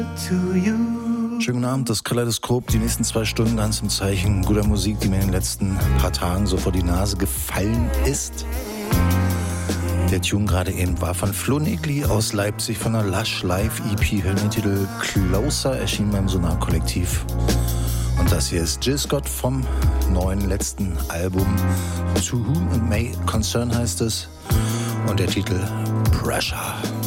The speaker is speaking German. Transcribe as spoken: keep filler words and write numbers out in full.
Schönen guten Abend, das Kaleidoskop, die nächsten zwei Stunden ganz im Zeichen guter Musik, die mir in den letzten paar Tagen so vor die Nase gefallen ist. Der Tune gerade eben war von Flo Negli aus Leipzig von der Lush Live E P, hört den Titel Closer, erschien beim Sonar-Kollektiv. Und das hier ist Jill Scott vom neuen letzten Album To Whom It May Concern heißt es und der Titel Pressure.